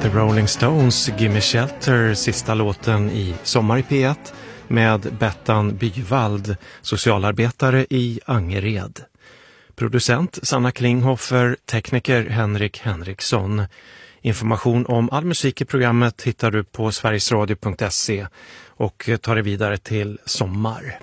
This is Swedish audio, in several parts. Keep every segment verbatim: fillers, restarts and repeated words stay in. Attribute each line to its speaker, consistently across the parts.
Speaker 1: The Rolling Stones, Gimme Shelter, sista låten i Sommar i P ett med Bettan Byvald, socialarbetare i Angered. Producent Sanna Klinghoffer, tekniker Henrik Henriksson. Information om all musik i programmet hittar du på sverigesradio punkt se och tar det vidare till sommar.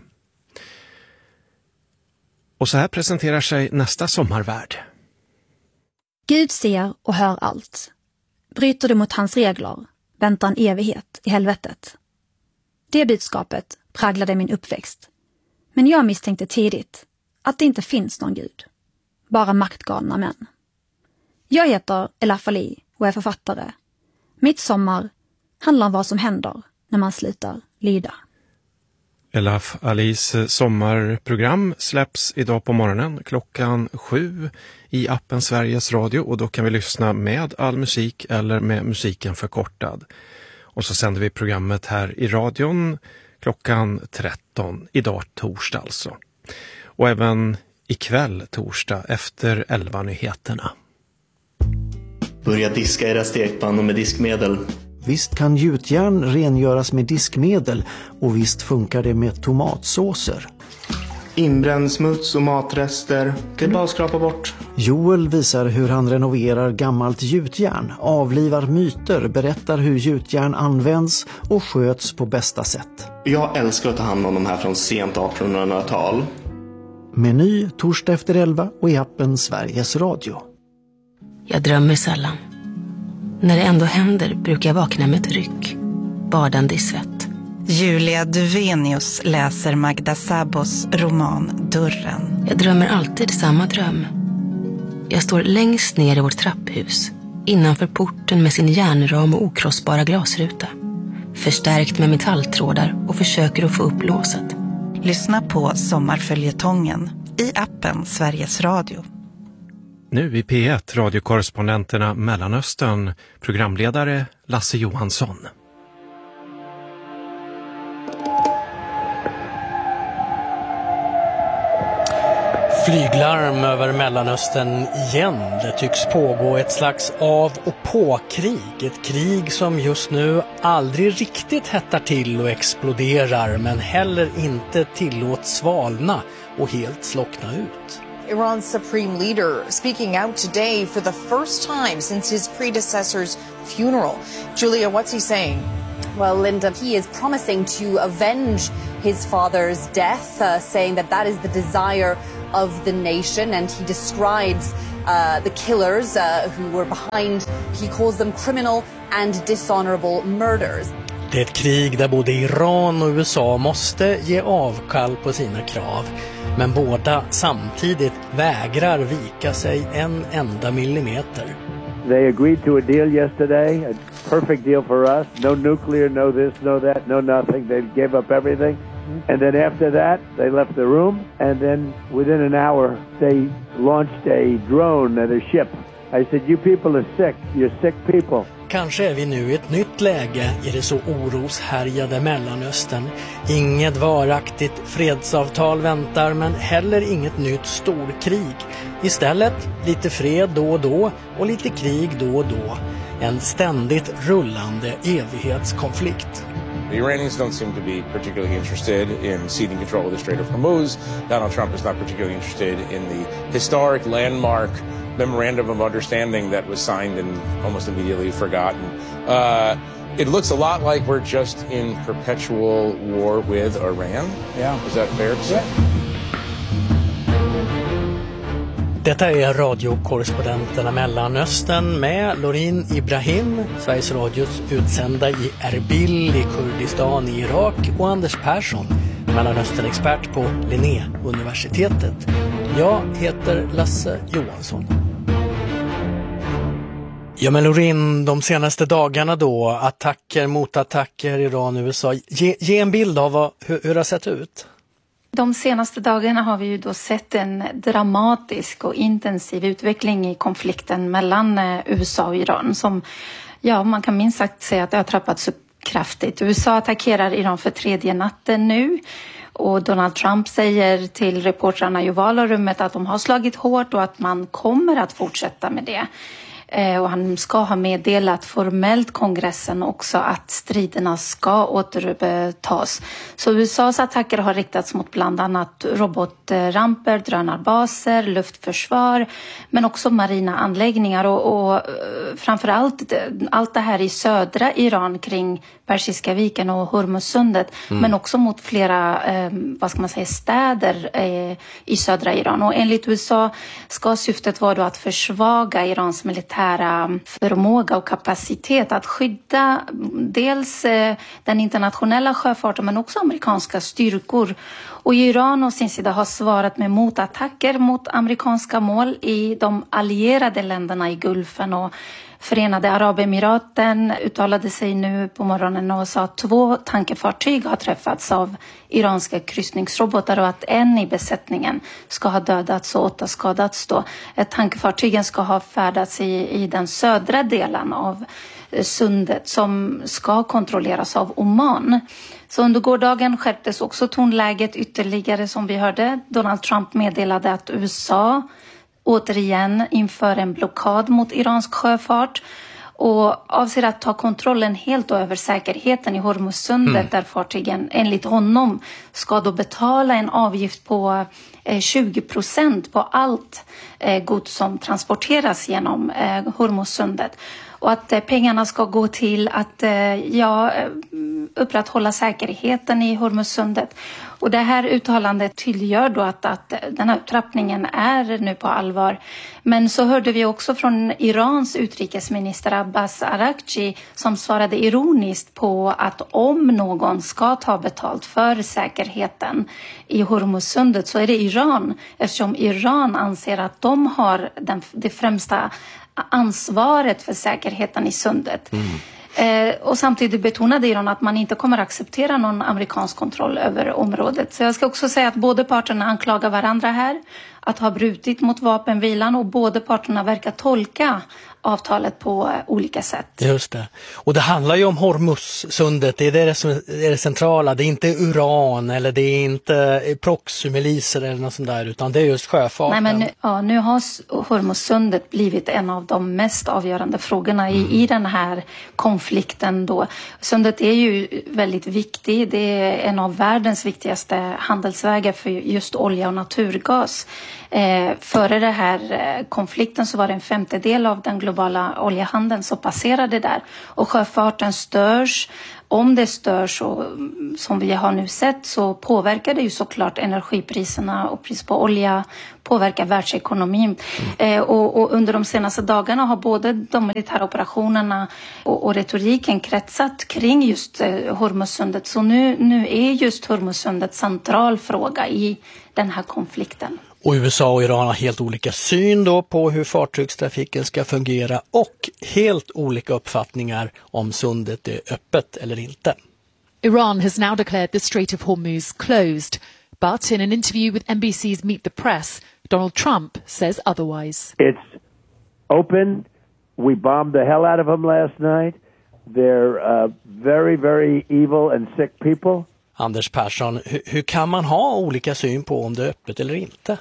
Speaker 1: Och så här presenterar sig nästa sommarvärld.
Speaker 2: Gud ser och hör allt. Bryter du mot hans regler, väntar en evighet i helvetet. Det budskapet präglade min uppväxt. Men jag misstänkte tidigt att det inte finns någon Gud. Bara maktgalna män. Jag heter Elaf Ali och är författare. Mitt sommar handlar om vad som händer när man slutar lyda.
Speaker 1: Elaf Alis sommarprogram släpps idag på morgonen klockan sju i appen Sveriges Radio, och då kan vi lyssna med all musik eller med musiken förkortad. Och så sänder vi programmet här i radion klockan tretton, idag torsdag alltså. Och även ikväll torsdag efter elva nyheterna.
Speaker 3: Börja diska era stekpannor med diskmedel.
Speaker 4: Visst kan gjutjärn rengöras med diskmedel, och visst funkar det med tomatsåser.
Speaker 3: Inbränd smuts och matrester, det är bara att skrapa bort.
Speaker 4: Joel visar hur han renoverar gammalt gjutjärn, avlivar myter, berättar hur gjutjärn används och sköts på bästa sätt.
Speaker 3: Jag älskar att ta hand om de här från sent artonhundratal.
Speaker 4: Meny torsdag efter elva och i appen Sveriges Radio.
Speaker 5: Jag drömmer sällan. När det ändå händer brukar jag vakna med ett ryck, badande i svett.
Speaker 6: Julia Duvenius läser Magda Szabos roman Dörren.
Speaker 5: Jag drömmer alltid samma dröm. Jag står längst ner i vårt trapphus, innanför porten med sin järnram och okrossbara glasruta. Förstärkt med metalltrådar och försöker att få upp låset.
Speaker 6: Lyssna på Sommarföljetongen i appen Sveriges Radio.
Speaker 1: Nu i P ett, radiokorrespondenterna Mellanöstern, programledare Lasse Johansson.
Speaker 7: Flyglarm över Mellanöstern igen. Det tycks pågå ett slags av- och på-krig. Ett krig som just nu aldrig riktigt hettar till och exploderar, men heller inte tillåts svalna och helt slockna ut.
Speaker 8: Iran's supreme leader speaking out today for the first time since his predecessor's funeral. Julia, what's he saying?
Speaker 9: Well, Linda, he is promising to avenge his father's death, uh, saying that that is the desire of the nation, and he describes uh, the killers uh, who were behind, he calls them criminal and dishonorable murders.
Speaker 7: Det är ett krig där både Iran och U S A måste ge avkall på sina krav, men båda samtidigt vägrar vika sig en enda millimeter.
Speaker 10: They agreed to a deal yesterday, a perfect deal for us. No nuclear, no this, no that, no nothing. They gave up everything. And then after that, they left the room. And then within an hour, they launched a drone at a ship. I said, you people are sick. You're sick people.
Speaker 7: Kanske är vi nu i ett nytt läge i det så oroshärjade Mellanöstern. Inget varaktigt fredsavtal väntar, men heller inget nytt storkrig. Istället lite fred då och då och lite krig då och då. En ständigt rullande evighetskonflikt.
Speaker 11: The Iranians don't seem to be particularly interested in ceding control of the Strait of Hormuz. Donald Trump is not particularly interested in the historic landmark memorandum of understanding that was signed and almost immediately forgotten. Uh, it looks a lot like we're just in perpetual war with Iran.
Speaker 10: Yeah.
Speaker 11: Is that fair to say?
Speaker 7: Detta är radiokorrespondenterna Mellanöstern med Lorin Ibrahim, Sveriges Radios utsända i Erbil i Kurdistan i Irak, och Anders Persson, Mellanöstern-expert på Linnéuniversitetet. Jag heter Lasse Johansson. Ja, men Lorin, de senaste dagarna då, attacker mot attacker, Iran och U S A. Ge, ge en bild av vad, hur, hur det har sett ut.
Speaker 2: De senaste dagarna har vi ju då sett en dramatisk och intensiv utveckling i konflikten mellan U S A och Iran som, ja, man kan minst sagt säga att det har trappats upp kraftigt. U S A attackerar Iran för tredje natten nu, och Donald Trump säger till reportrarna i ovala rummet att de har slagit hårt och att man kommer att fortsätta med det. Och han ska ha meddelat formellt kongressen också att striderna ska återupptas. Så U S A:s attacker har riktats mot bland annat robotramper, drönarbaser, luftförsvar, men också marina anläggningar och, och framförallt allt det här i södra Iran kring Persiska viken och Hormuzsundet, mm. men också mot flera eh, vad ska man säga, städer eh, i södra Iran. Och enligt U S A ska syftet vara då att försvaga Irans militära förmåga och kapacitet att skydda dels eh, den internationella sjöfarten men också amerikanska styrkor. Och Iran å sin sida har svarat med motattacker mot amerikanska mål i de allierade länderna i Gulfen, och Förenade Arabemiraten uttalade sig nu på morgonen och sa att två tankerfartyg har träffats av iranska kryssningsrobotar och att en i besättningen ska ha dödats och åtta skadats då. Tankerfartygen ska ha färdats i, i den södra delen av sundet som ska kontrolleras av Oman. Så under gårdagen skärptes också tonläget ytterligare, som vi hörde. Donald Trump meddelade att U S A återigen inför en blockad mot iransk sjöfart och avser att ta kontrollen helt över säkerheten i Hormuzsundet, mm. där fartygen enligt honom ska då betala en avgift på eh, tjugo procent på allt eh, gods som transporteras genom eh, Hormuzsundet. Och att eh, pengarna ska gå till att eh, ja, upprätthålla säkerheten i Hormuzsundet. Och det här uttalandet tydliggör då att, att den här upptrappningen är nu på allvar. Men så hörde vi också från Irans utrikesminister Abbas Araghchi som svarade ironiskt på att om någon ska ta betalt för säkerheten i Hormuzsundet så är det Iran, eftersom Iran anser att de har den, det främsta ansvaret för säkerheten i sundet. Mm. Eh, och samtidigt betonade Iran att man inte kommer att acceptera någon amerikansk kontroll över området. Så jag ska också säga att båda parterna anklagar varandra här att ha brutit mot vapenvilan, och båda parterna verkar tolka avtalet på olika sätt.
Speaker 7: Just det. Och det handlar ju om Hormuzsundet, det är det som är det centrala. Det är inte uran eller det är inte proxymiliser eller något sånt där, utan det är just sjöfarten.
Speaker 2: Nej, men nu, ja, nu har Hormuzsundet blivit en av de mest avgörande frågorna i, mm. i den här konflikten då. Sundet är ju väldigt viktig. Det är en av världens viktigaste handelsvägar för just olja och naturgas. Eh, före den här eh, konflikten så var det en femtedel av den globala oljehandeln som passerade där. Och sjöfarten störs. Om det störs, och, som vi har nu sett, så påverkar det ju såklart energipriserna, och pris på olja påverkar världsekonomin. Mm. Eh, och, och under de senaste dagarna har både de militära operationerna och, och retoriken kretsat kring just eh, Hormuzsundet. Så nu, nu är just Hormuzsundet central fråga i den här konflikten.
Speaker 7: Och U S A och Iran har helt olika syn då på hur fartygstrafiken ska fungera och helt olika uppfattningar om sundet är öppet eller inte.
Speaker 12: Iran has now declared the Strait of Hormuz closed, but in an interview with N B C's Meet the Press, Donald Trump says otherwise.
Speaker 10: It's open. We bombed the hell out of them last night. They're uh, very, very evil and sick people.
Speaker 7: Anders Persson, hur, hur kan man ha olika syn på om det är öppet eller inte?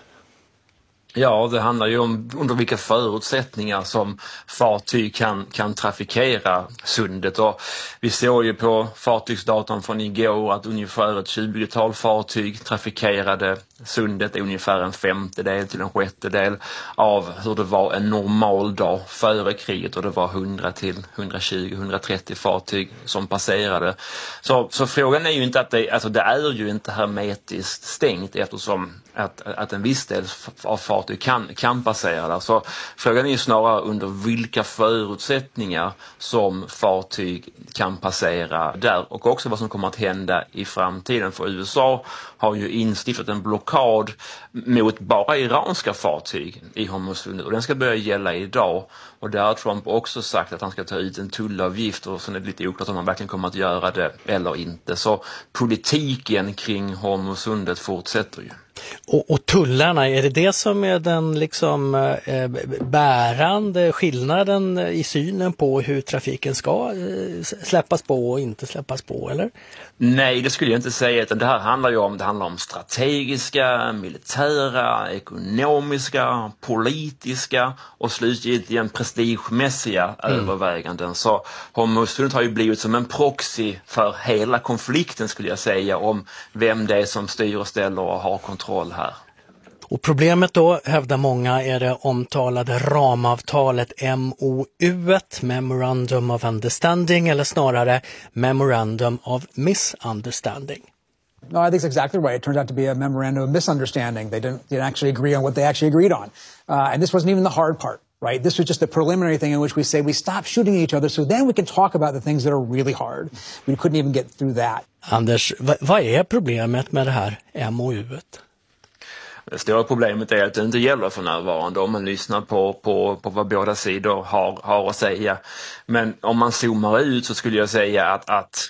Speaker 13: Ja, det handlar ju om under vilka förutsättningar som fartyg kan, kan trafikera sundet. Och vi såg ju på fartygsdatan från igår att ungefär ett tjugotal fartyg trafikerade sundet, ungefär en femtedel till en sjättedel av hur det var en normal dag före kriget, och det var hundra till hundratjugo till hundratrettio fartyg som passerade. Så, så frågan är ju inte att det, alltså det är ju inte hermetiskt stängt, eftersom att, att en viss del av fartyg kan, kan passera där. Så frågan är ju snarare under vilka förutsättningar som fartyg kan passera där, och också vad som kommer att hända i framtiden. För U S A har ju instiftat en blockad mot bara iranska fartyg i Hormuzsundet, och den ska börja gälla idag. Och där har Trump också sagt att han ska ta ut en tullavgift, och sen är det lite oklart om han verkligen kommer att göra det eller inte. Så politiken kring Hormuzsundet fortsätter ju.
Speaker 7: Och, och tullarna, är det det som är den liksom eh, bärande skillnaden i synen på hur trafiken ska eh, släppas på och inte släppas på, eller?
Speaker 13: Nej, det skulle jag inte säga, utan det här handlar ju om, det handlar om strategiska, militära, ekonomiska, politiska och slutligen prestigemässiga mm. överväganden. Så Hormuzsundet har ju blivit som en proxy för hela konflikten, skulle jag säga, om vem det är som styr och ställer och har kontroll här.
Speaker 7: Och problemet då, hävdar många, är det omtalade ramavtalet M O U, Memorandum of Understanding, eller snarare Memorandum of Misunderstanding.
Speaker 14: No, I think it's exactly right. It turned out to be a memorandum of misunderstanding. They didn't, didn't actually agree on what they actually agreed on. Uh, and this wasn't even the hard part, right? This was just a preliminary thing in which we say we stop shooting each other so then we can talk about the things that are really hard. We couldn't even get through that.
Speaker 7: Anders, vad, vad är problemet med det här M O U-et?
Speaker 13: Det stora problemet är att det inte gäller för närvarande om man lyssnar på, på, på vad båda sidor har, har att säga. Men om man zoomar ut så skulle jag säga att, att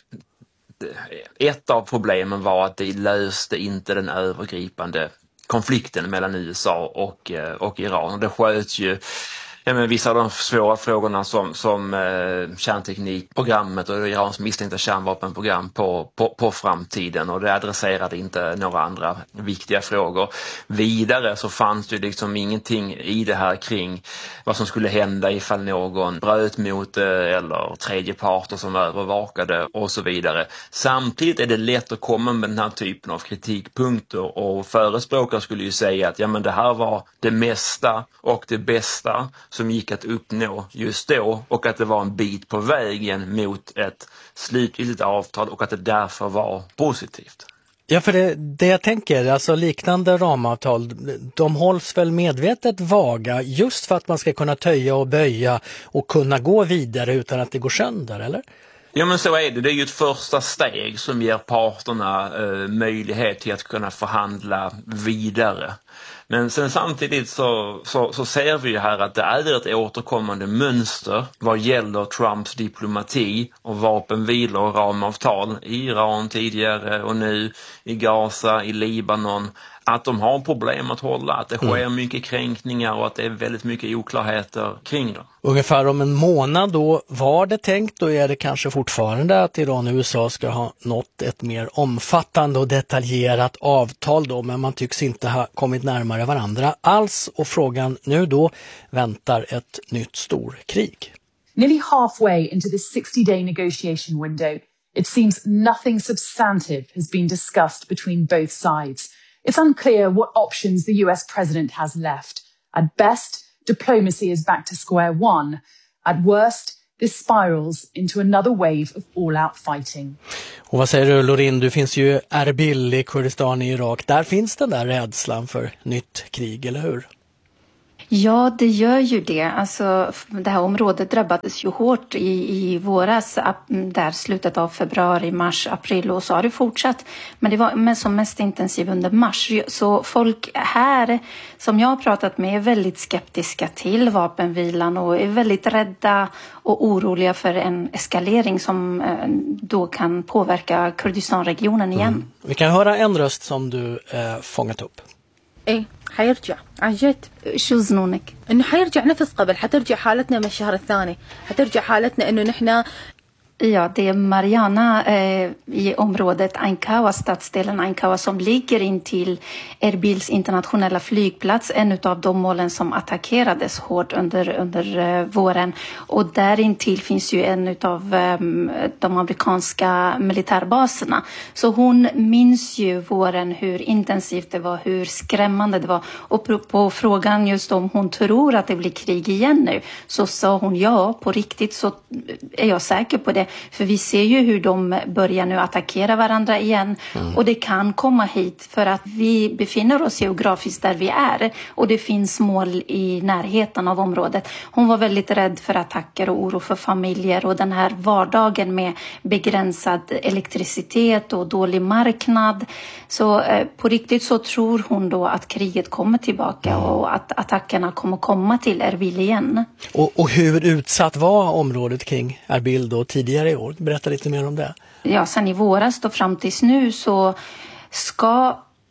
Speaker 13: ett av problemen var att det löste inte den övergripande konflikten mellan U S A och, och Iran. Och det sköts ju ja, men vissa av de svåra frågorna som, som eh, kärnteknikprogrammet och Irans misstänkta kärnvapenprogram på, på, på framtiden, och det adresserade inte några andra viktiga frågor. Vidare så fanns det liksom ingenting i det här kring vad som skulle hända ifall någon bröt mot det eller tredje parter som övervakade och så vidare. Samtidigt är det lätt att komma med den här typen av kritikpunkter, och förespråkare skulle ju säga att ja, men det här var det mesta och det bästa som gick att uppnå just då, och att det var en bit på vägen mot ett slutgiltigt avtal och att det därför var positivt.
Speaker 7: Ja, för det, det jag tänker, alltså liknande ramavtal, de hålls väl medvetet vaga just för att man ska kunna töja och böja och kunna gå vidare utan att det går sönder, eller?
Speaker 13: Ja, men så är det. Det är ju ett första steg som ger parterna eh, möjlighet till att kunna förhandla vidare. Men sen samtidigt så, så, så ser vi ju här att det är ett återkommande mönster vad gäller Trumps diplomati och vapenvilor och ramavtal i Iran tidigare och nu i Gaza, i Libanon, att de har problem att hålla, att det sker mm. mycket kränkningar och att det är väldigt mycket oklarheter kring dem.
Speaker 7: Ungefär om en månad då var det tänkt, och är det kanske fortfarande, att Iran och U S A ska ha nått ett mer omfattande och detaljerat avtal då, men man tycks inte ha kommit närmare varandra alls, och frågan nu då, väntar ett nytt storkrig.
Speaker 12: Nearly halfway into this sixty-day negotiation window, it seems nothing substantive has been discussed between both sides. It's unclear what options the U S president has left. At best, diplomacy is back to square one. At worst, this spirals into another wave of all-out fighting.
Speaker 7: Och vad säger du, Lorin? Du finns ju Erbil i Kurdistan i Irak. Där finns den där rädslan för nytt krig, eller hur?
Speaker 2: Ja, det gör ju det. Alltså, det här området drabbades ju hårt i, i våras, där slutet av februari, mars, april, och så har det fortsatt. Men det var som mest intensivt under mars. Så folk här som jag har pratat med är väldigt skeptiska till vapenvilan och är väldigt rädda och oroliga för en eskalering som då kan påverka Kurdistanregionen igen. Mm.
Speaker 7: Vi kan höra en röst som du eh, fångat upp.
Speaker 15: ايه حيرجع عن جد.
Speaker 2: شو ظنونك؟
Speaker 15: انه حيرجع نفس قبل، حترجع حالتنا من الشهر الثاني، حترجع حالتنا انه نحن.
Speaker 2: Ja, det är Mariana eh, i området Ainkawa, stadsdelen Ainkawa, som ligger in till Erbils internationella flygplats, en av de målen som attackerades hårt under, under eh, våren. Och där intill finns ju en av eh, de amerikanska militärbaserna. Så hon minns ju våren, hur intensivt det var, hur skrämmande det var. Och på, på frågan just om hon tror att det blir krig igen nu, så sa hon ja, på riktigt så är jag säker på det. För vi ser ju hur de börjar nu attackera varandra igen. Mm. Och det kan komma hit för att vi befinner oss geografiskt där vi är. Och det finns mål i närheten av området. Hon var väldigt rädd för attacker och oro för familjer. Och den här vardagen med begränsad elektricitet och dålig marknad. Så eh, på riktigt så tror hon då att kriget kommer tillbaka. Mm. Och att attackerna kommer komma till Erbil igen.
Speaker 7: Och, och hur utsatt var området kring Erbil då tidigare i år? Berätta lite mer om det.
Speaker 2: Ja, sen i våras då fram tills nu så ska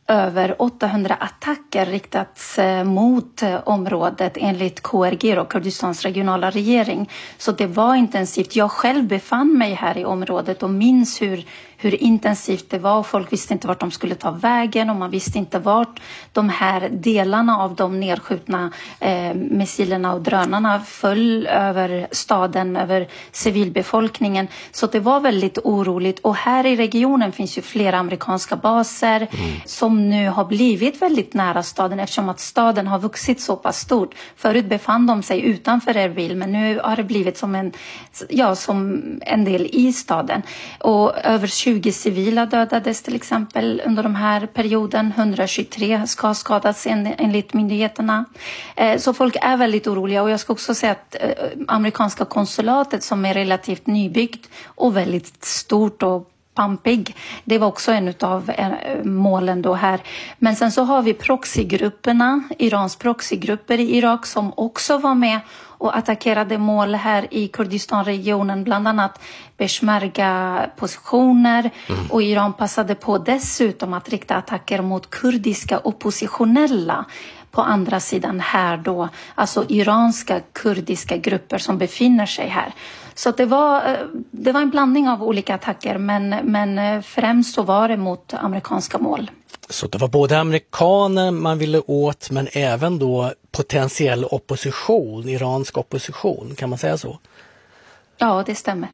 Speaker 2: över åttahundra attacker riktats mot området enligt K R G och Kurdistans regionala regering. Så det var intensivt. Jag själv befann mig här i området och minns hur, hur intensivt det var. Folk visste inte vart de skulle ta vägen och man visste inte vart de här delarna av de nedskjutna eh, missilerna och drönarna föll över staden, över civilbefolkningen. Så det var väldigt oroligt. Och här i regionen finns ju flera amerikanska baser mm. som nu har blivit väldigt nära staden eftersom att staden har vuxit så pass stort. Förut befann de sig utanför Erbil men nu har det blivit som en, ja, som en del i staden. Och över tjugo civila dödades till exempel under de här perioden. hundratjugotre ska skadas en, enligt myndigheterna. Eh, så folk är väldigt oroliga och jag ska också säga att eh, amerikanska konsulatet som är relativt nybyggt och väldigt stort och pampig. Det var också en av målen då här. Men sen så har vi proxygrupperna, Irans proxygrupper i Irak som också var med och attackerade mål här i Kurdistanregionen, bland annat Peshmerga-positioner. Mm. Och Iran passade på dessutom att rikta attacker mot kurdiska oppositionella på andra sidan här då, alltså iranska kurdiska grupper som befinner sig här. Så det var, det var en blandning av olika attacker men, men främst så var det mot amerikanska mål.
Speaker 7: Så det var både amerikaner man ville åt men även då potentiell opposition, iransk opposition, kan man säga så?
Speaker 2: Ja, det stämmer.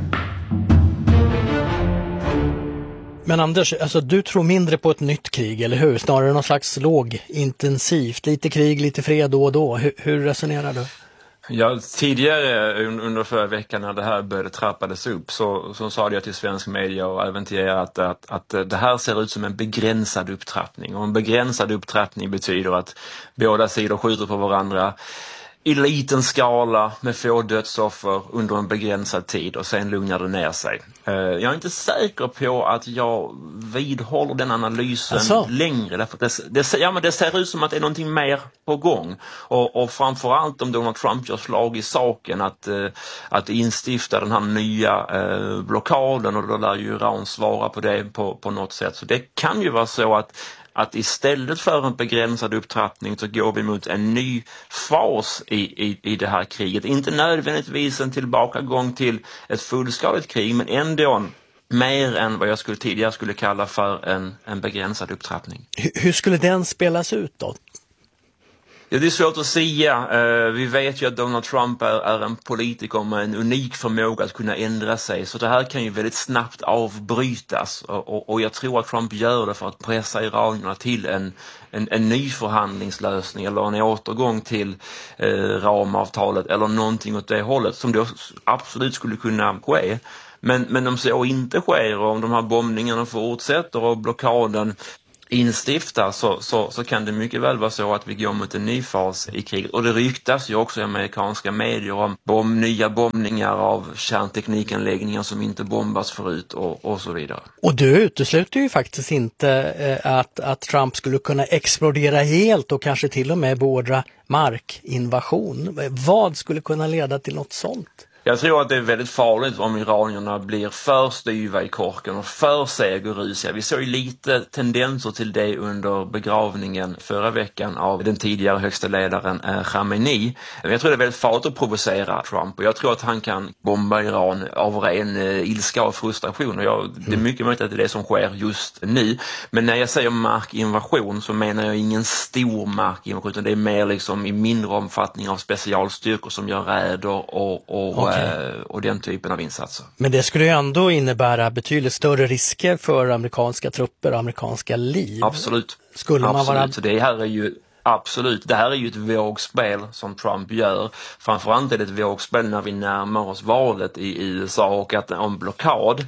Speaker 7: Men Anders, alltså du tror mindre på ett nytt krig, eller hur? Snarare någon slags lågintensivt, lite krig, lite fred då och då. Hur, hur resonerar du?
Speaker 13: Ja, tidigare under förra veckan när det här började trappades upp så, så sa jag till svensk media och även till er att, att, att det här ser ut som en begränsad upptrappning. Och en begränsad upptrappning betyder att båda sidor skjuter på varandra i liten skala med få dödsoffer under en begränsad tid och sen lugnar det ner sig. Jag är inte säker på att jag vidhåller den analysen alltså. längre. Därför det, det, ja, men det ser ut som att det är någonting mer på gång. Och, och framförallt om Donald Trump gör slag i saken att, att instifta den här nya eh, blockaden, och då lär ju Iran svara på det på, på något sätt. Så det kan ju vara så att att istället för en begränsad upptrappning så går vi mot en ny fas i, i, i det här kriget. Inte nödvändigtvis en tillbakagång till ett fullskaligt krig, men ändå mer än vad jag skulle, tidigare skulle kalla för en, en begränsad upptrappning.
Speaker 7: Hur, hur skulle den spelas ut då?
Speaker 13: Ja, det är svårt att säga. Uh, vi vet ju att Donald Trump är, är en politiker med en unik förmåga att kunna ändra sig. Så det här kan ju väldigt snabbt avbrytas. Och, och, och jag tror att Trump gör det för att pressa iranierna till en, en, en ny förhandlingslösning eller en återgång till uh, ramavtalet eller någonting åt det hållet som då absolut skulle kunna ske. Men, men om så inte sker och om de här bombningarna fortsätter och blockaden instiftar så, så, så kan det mycket väl vara så att vi går mot en ny fas i kriget. Och det ryktas ju också i amerikanska medier om bomb, nya bombningar av kärnteknikanläggningar som inte bombas förut och, och så vidare.
Speaker 7: Och du utesluter ju faktiskt inte eh, att, att Trump skulle kunna explodera helt och kanske till och med beordra markinvasion. Vad skulle kunna leda till något sånt?
Speaker 13: Jag tror att det är väldigt farligt om iranierna blir för styva i korken och för segerrusiga. Vi såg ju lite tendenser till det under begravningen förra veckan av den tidigare högsta ledaren eh, Khamenei. Jag tror det är väldigt farligt att provocera Trump och jag tror att han kan bomba Iran av ren eh, ilska och frustration. Och jag, det är mycket möjligt att det är det som sker just nu. Men när jag säger markinvasion så menar jag ingen stor markinvasion, utan det är mer liksom i mindre omfattning av specialstyrkor som gör räder och, och okay. och den typen av insatser.
Speaker 7: Men det skulle ju ändå innebära betydligt större risker för amerikanska trupper och amerikanska liv.
Speaker 13: Absolut.
Speaker 7: Skulle man
Speaker 13: Absolut.
Speaker 7: vara...
Speaker 13: Så det här är ju Absolut, det här är ju ett vågspel som Trump gör. Framförallt är det ett vågspel när vi närmar oss valet i U S A, och att en blockad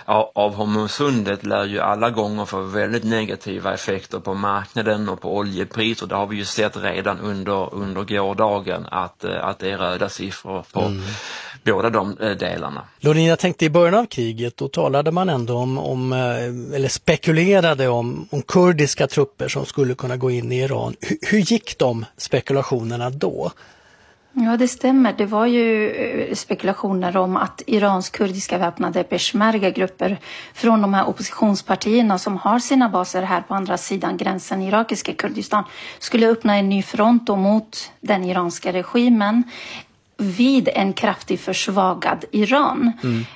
Speaker 13: av Hormuzsundet lär ju alla gånger få väldigt negativa effekter på marknaden och på oljepriser. Det har vi ju sett redan under, under gårdagen att, att det är röda siffror på mm. båda de delarna.
Speaker 7: Lorin, jag tänkte i början av kriget då talade man ändå om, om eller spekulerade om, om kurdiska trupper som skulle kunna gå in i Iran. Hur, hur gick de spekulationerna då?
Speaker 2: Ja, det stämmer. Det var ju spekulationer om att Irans kurdiska väpnade peshmerga-grupper från de här oppositionspartierna som har sina baser här på andra sidan gränsen i irakiska Kurdistan skulle öppna en ny front mot den iranska regimen vid en kraftigt försvagad Iran.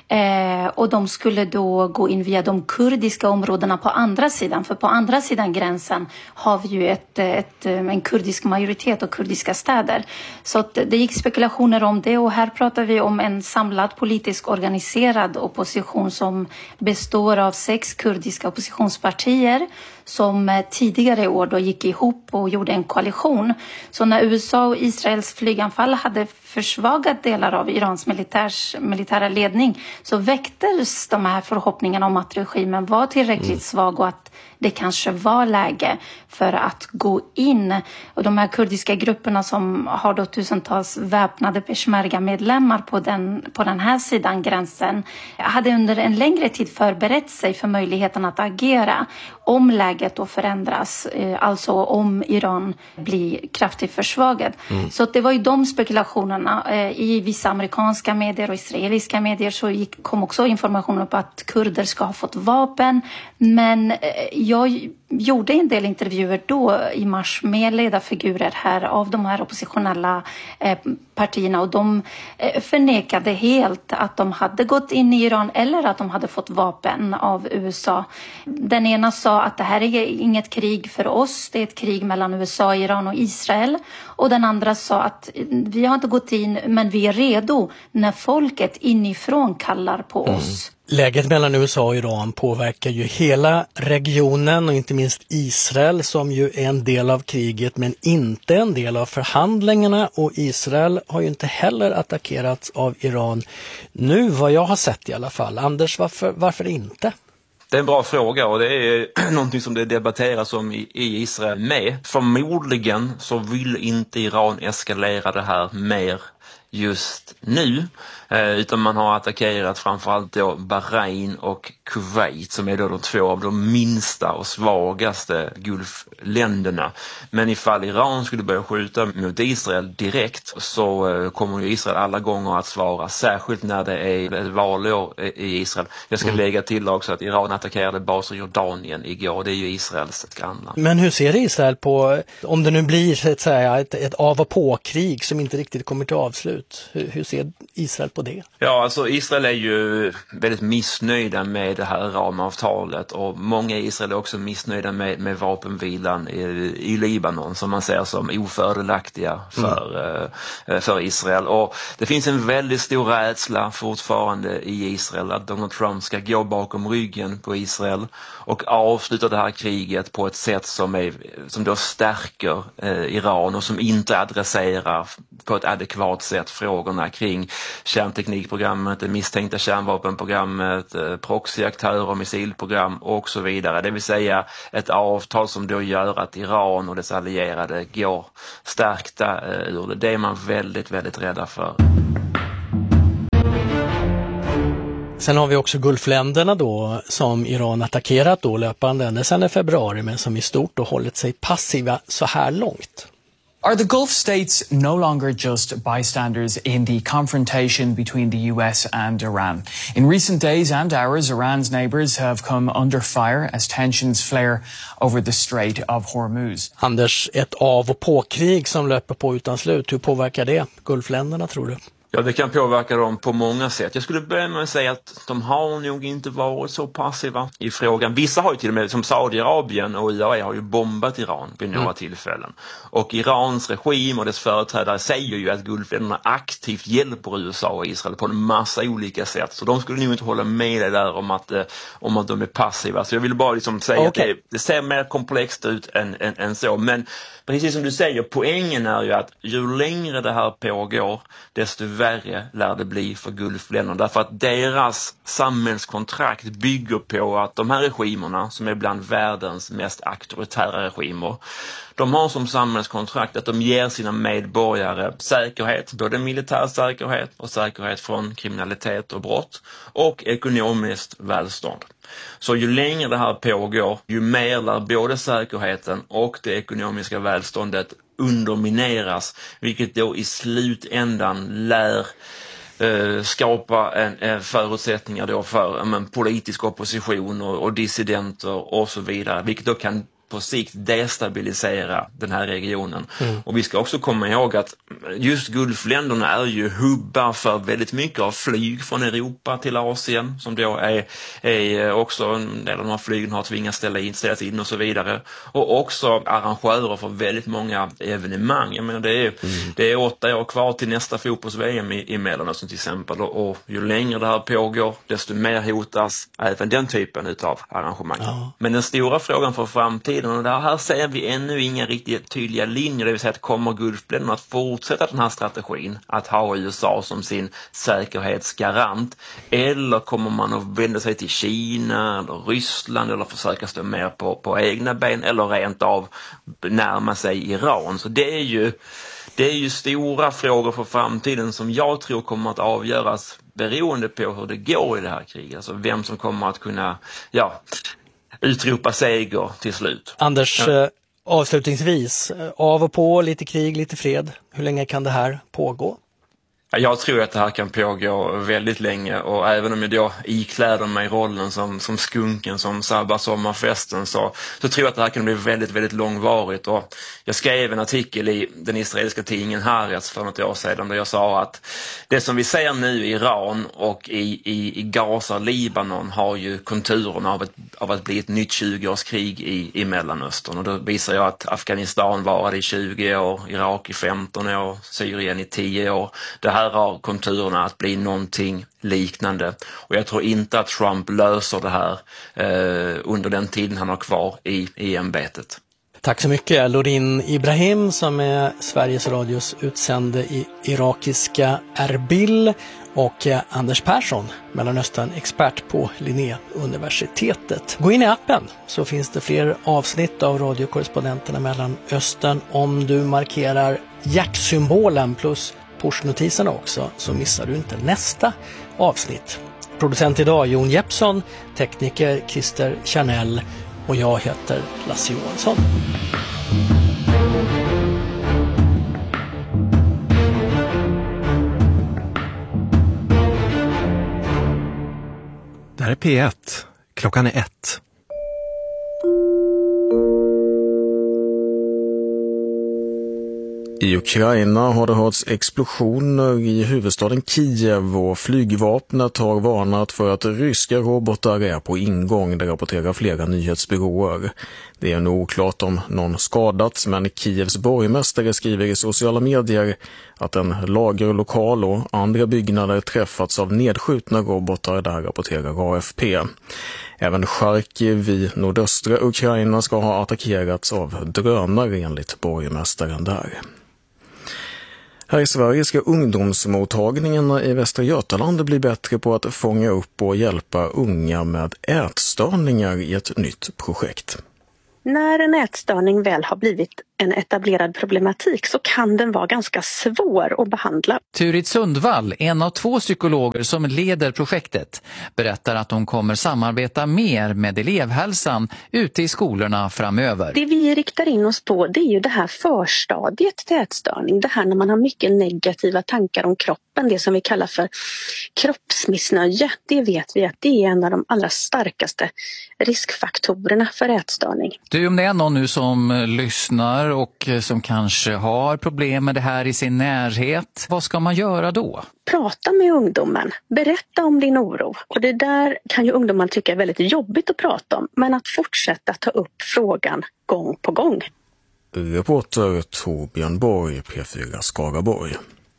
Speaker 2: Mm. Eh, och de skulle då gå in via de kurdiska områdena på andra sidan. För på andra sidan gränsen har vi ju ett, ett, en kurdisk majoritet och kurdiska städer. Så att det gick spekulationer om det, och här pratar vi om en samlad politisk organiserad opposition som består av sex kurdiska oppositionspartier som tidigare i år då gick ihop och gjorde en koalition. Så när U S A och Israels flyganfall hade försvagat delar av Irans militärs, militära ledning, så väcktes de här förhoppningarna om att regimen var tillräckligt mm. svag och att det kanske var läge för att gå in. Och de här kurdiska grupperna som har då tusentals väpnade peshmerga-medlemmar på den, på den här sidan gränsen hade under en längre tid förberett sig för möjligheten att agera om läget då förändras, alltså om Iran blir kraftigt försvagat. Mm. Så det var ju de spekulationerna. I vissa amerikanska medier och israeliska medier så gick, kom också information på att kurder ska ha fått vapen, men jag gjorde en del intervjuer då i mars med ledarfigurer här av de här oppositionella eh, partierna, och de eh, förnekade helt att de hade gått in i Iran eller att de hade fått vapen av U S A. Den ena sa att det här är inget krig för oss, det är ett krig mellan U S A, Iran och Israel. Och den andra sa att vi har inte gått in, men vi är redo när folket inifrån kallar på mm. oss.
Speaker 7: Läget mellan U S A och Iran påverkar ju hela regionen och inte minst Israel som ju är en del av kriget men inte en del av förhandlingarna, och Israel har ju inte heller attackerats av Iran nu vad jag har sett i alla fall. Anders, varför, varför inte?
Speaker 13: Det är en bra fråga, och det är någonting som det debatteras om i, i Israel med. Förmodligen så vill inte Iran eskalera det här mer just nu, eh, utan man har attackerat framförallt då Bahrain och Kuwait som är då de två av de minsta och svagaste Gulfländerna. Men ifall Iran skulle börja skjuta mot Israel direkt så eh, kommer ju Israel alla gånger att svara, särskilt när det är ett valår i Israel. Jag ska mm. lägga till också att Iran attackerade baser i Jordanien igår, det är ju Israels grannland.
Speaker 7: Men hur ser Israel på, om det nu blir så att säga, ett, ett av och på-krig som inte riktigt kommer till avslut? Hur, hur ser Israel på det?
Speaker 13: Ja, alltså Israel är ju väldigt missnöjda med det här ramavtalet, och många i Israel är också missnöjda med, med vapenvilan i, i Libanon som man ser som ofördelaktiga för, mm. eh, för Israel. Och det finns en väldigt stor rädsla fortfarande i Israel att Donald Trump ska gå bakom ryggen på Israel och avsluta det här kriget på ett sätt som, är, som då stärker eh, Iran och som inte adresserar på ett adekvat sätt frågorna kring kärnteknikprogrammet, det misstänkta kärnvapenprogrammet, eh, proxyaktörer, missilprogram och så vidare. Det vill säga ett avtal som då gör att Iran och dess allierade går stärkta eh, ur det. Det är man väldigt, väldigt rädda för.
Speaker 7: Sen har vi också Gulfländerna då som Iran attackerat då löpande sedan i februari, men som i stort då hållit sig passiva så här långt.
Speaker 16: Are the Gulf states no longer just bystanders in the confrontation between the U S and Iran? In recent days and hours, Iran's neighbors have come under fire as tensions flare over the Strait of Hormuz.
Speaker 7: Anders, ett av- och på-krig som löper på utan slut, hur påverkar det Gulfländerna tror du?
Speaker 13: Ja, det kan påverka dem på många sätt. Jag skulle börja med att säga att de har nog inte varit så passiva i frågan. Vissa har ju till och med, som Saudiarabien och U A E, har ju bombat Iran vid några mm. tillfällen. Och Irans regim och dess företrädare säger ju att Gulfländerna aktivt hjälper U S A och Israel på en massa olika sätt. Så de skulle nog inte hålla med det där om att, om att de är passiva. Så jag vill bara liksom säga okay. att det, det ser mer komplext ut än, än, än så. Men precis som du säger, poängen är ju att ju längre det här pågår, desto värre lär det bli för Gulfländerna. Därför att deras samhällskontrakt bygger på att de här regimerna, som är bland världens mest auktoritära regimer, de har som samhällskontrakt att de ger sina medborgare säkerhet, både militär säkerhet och säkerhet från kriminalitet och brott, och ekonomiskt välstånd. Så ju längre det här pågår, ju mer lär både säkerheten och det ekonomiska välståndet undermineras, vilket då i slutändan lär eh, skapa en, en förutsättningar då för men, politisk opposition och, och dissidenter och så vidare, vilket då kan på sikt destabilisera den här regionen. Mm. Och vi ska också komma ihåg att just Gulfländerna är ju hubbar för väldigt mycket av flyg från Europa till Asien, som då är, är också en del av de här flygen har tvingats ställa in, ställas in och så vidare. Och också arrangörer för väldigt många evenemang. Jag menar, det är, mm. det är åtta år kvar till nästa fotbolls-V M i, i Mellanöstern till exempel. Och, och ju längre det här pågår, desto mer hotas även den typen av arrangemang. Ja. Men den stora frågan för framtiden, och där här ser vi ännu inga riktigt tydliga linjer, det vill säga att kommer Gulfländerna att fortsätta den här strategin att ha U S A som sin säkerhetsgarant, eller kommer man att vända sig till Kina eller Ryssland eller försöka stå mer på, på egna ben eller rent av närma sig Iran. Så det är ju det är ju stora frågor för framtiden som jag tror kommer att avgöras beroende på hur det går i det här kriget, alltså vem som kommer att kunna ja utropa seger till slut.
Speaker 7: Anders, ja. Avslutningsvis, av och på, lite krig, lite fred. Hur länge kan det här pågå?
Speaker 13: Jag tror att det här kan pågå väldigt länge, och även om jag då ikläder mig rollen som, som skunken som sabbar sommarfesten, så, så tror jag att det här kan bli väldigt, väldigt långvarigt. Och jag skrev en artikel i den israeliska tidningen Haaretz för något år sedan där jag sa att det som vi ser nu i Iran och i, i, i Gaza och Libanon har ju konturerna av, ett, av att bli ett nytt tjugoårskrig i, i Mellanöstern. Och då visar jag att Afghanistan varade i tjugo år, Irak i femton år, Syrien i tio år. Det här har konturerna att bli någonting liknande, och jag tror inte att Trump löser det här eh, under den tiden han har kvar i, i ämbetet.
Speaker 7: Tack så mycket, Lorin Ibrahim, som är Sveriges Radios utsände i irakiska Erbil, och eh, Anders Persson, Mellanöstern-expert på Linnéuniversitetet. Gå in i appen så finns det fler avsnitt av radiokorrespondenterna Mellanöstern. Om du markerar hjärtsymbolen plus pushnotiserna också, så missar du inte nästa avsnitt. Producent idag Jon Jeppsson, tekniker Christer Chanel, och jag heter Lasse Johansson.
Speaker 1: Det här är P ett. Klockan är ett.
Speaker 17: I Ukraina har det hörts explosioner i huvudstaden Kiev, och flygvapnet har varnat för att ryska robotar är på ingång, det rapporterar flera nyhetsbyråer. Det är nog oklart om någon skadats, men Kievs borgmästare skriver i sociala medier att en lagerlokal och andra byggnader träffats av nedskjutna robotar, där rapporterar A F P. Även Charkiv i nordöstra Ukraina ska ha attackerats av drönare enligt borgmästaren där. Här i Sverige ska ungdomsmottagningarna i Västra Götaland bli bättre på att fånga upp och hjälpa unga med ätstörningar i ett nytt projekt.
Speaker 18: När en ätstörning väl har blivit en etablerad problematik så kan den vara ganska svår att behandla.
Speaker 19: Turid Sundvall, en av två psykologer som leder projektet, berättar att de kommer samarbeta mer med elevhälsan ute i skolorna framöver.
Speaker 18: Det vi riktar in oss på, det är ju det här förstadiet till ätstörning. Det här när man har mycket negativa tankar om kroppen, det som vi kallar för kroppsmissnöje. Det vet vi att det är en av de allra starkaste riskfaktorerna för ätstörning.
Speaker 19: Du, om det är någon nu som lyssnar och som kanske har problem med det här i sin närhet, vad ska man göra då?
Speaker 18: Prata med ungdomen, berätta om din oro. Och det där kan ju ungdomen tycka är väldigt jobbigt att prata om, men att fortsätta ta upp frågan gång på gång.
Speaker 17: Reporter Torbjörn Borg, P fyra Skaraborg.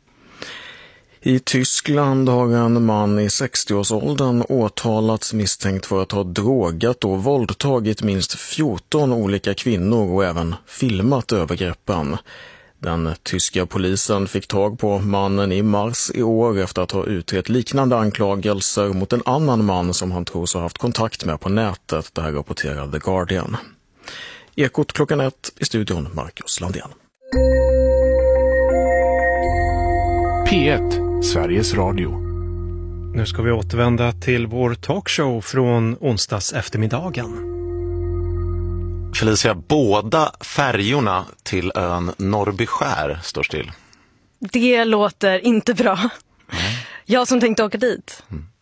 Speaker 17: I Tyskland har en man i sextioårsåldern åtalats misstänkt för att ha drogat och våldtagit minst fjorton olika kvinnor och även filmat övergreppen. Den tyska polisen fick tag på mannen i mars i år efter att ha utrett liknande anklagelser mot en annan man som han tros ha haft kontakt med på nätet, det här rapporterar The Guardian. Ekot klockan ett, i studion Marcus Landén.
Speaker 1: P ett, Sveriges Radio. Nu ska vi återvända till vår talkshow från onsdags eftermiddagen.
Speaker 20: Felicia, båda färjorna till ön Norrbyskär står still.
Speaker 21: Det låter inte bra. Jag som tänkte åka dit.
Speaker 20: Mm.